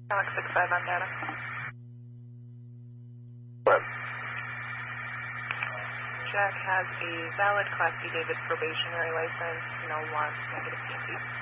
Alex 65 on data. What? Jack has a valid Class D David probationary license, no wants negative PNP.